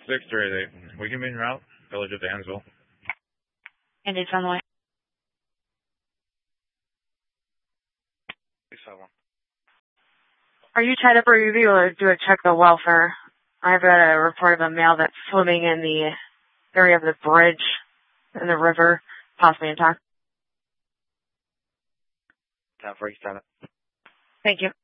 638. We can be en route. Village of Dansville. Indeed, on the way. 651. Are you tied up or are you able to do a check of welfare? I've got a report of a male that's swimming in the area of the bridge in the river, possibly intact. 1047. Thank you.